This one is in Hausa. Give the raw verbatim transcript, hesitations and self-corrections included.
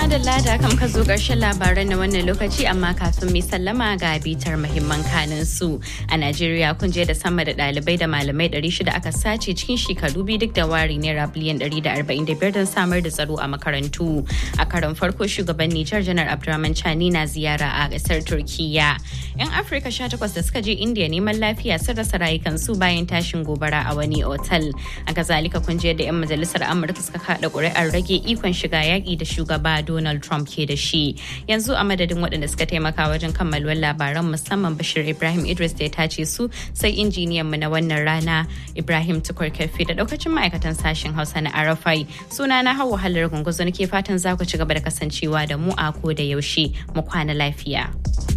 madalla da kam ka zo ƙarshen labaran na wannan lokaci amma kafin mai sallama ga bitar muhimman kanin su. A Najeriya kun je da sama da ɗalibai da malamai ɗari shida aka sace cikin shekaru biyu duk da wari naira biliyan ɗari da arba'in da biyar don samar da tsaro a makarantu. A karon farko shugaban Nijar Janar Abdurrahman Chani na ziyara a ƙasar Turkiyya. 'Yan Afirka sha takwas da suka je Indiya neman lafiya sun rasa rayukansu bayan tashin gobara a wani otal. A kazalika kun je da 'yan majalisar Amurka suka kaɗa ƙuri'ar rage ikon shiga yaƙi da shugaba Donald Trump ke da shi. Yanzu a madadin waɗanda suka taimaka wajen kammaluwar labaran musamman Bashir Ibrahim Idris da ya tace su sai injiniyan mu na wannan rana Ibrahim Tukur Kafi da ɗaukacin ma'aikatan sashen Hausa na Arafai. Suna na Hauwa Hallar Gunguzo nake fatan za ku ci gaba da kasancewa da mu a ko da yaushe mu kwana lafiya.